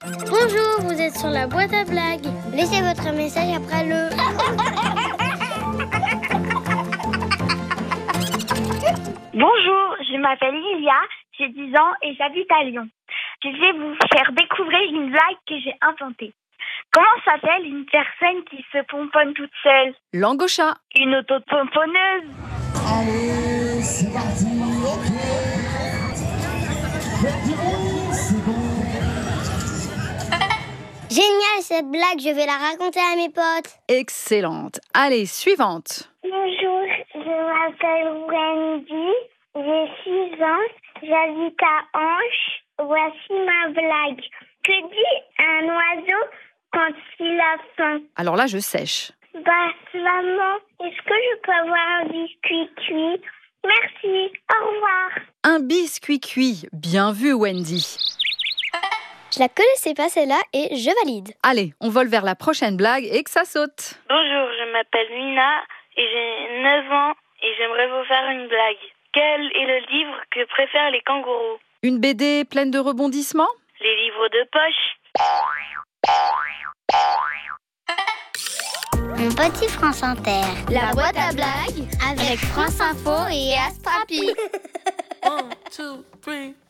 Bonjour, vous êtes sur la boîte à blagues. Laissez votre message après le... Bonjour, je m'appelle Lilia, j'ai 10 ans et j'habite à Lyon. Je vais vous faire découvrir une blague que j'ai inventée. Comment s'appelle une personne qui se pomponne toute seule? Langue au chat. Une autopomponneuse. Allez, c'est parti, ok. Faites du bruit, c'est bon. Génial cette blague, je vais la raconter à mes potes. Excellente. Allez, suivante. Bonjour, je m'appelle Wendy, j'ai 6 ans, j'habite à Anche. Voici ma blague. Que dit un oiseau quand il a faim? Alors là, je sèche. Maman, est-ce que je peux avoir un biscuit cuit? Merci, au revoir. Un biscuit cuit. Bien vu, Wendy. Je la connaissais pas celle-là et je valide. Allez, on vole vers la prochaine blague et que ça saute. Bonjour, je m'appelle Mina et j'ai 9 ans et j'aimerais vous faire une blague. Quel est le livre que préfèrent les kangourous? Une BD pleine de rebondissements? Les livres de poche. Mon petit France Inter. La boîte à blagues avec France Info et Astrapi. 1, 2, 3.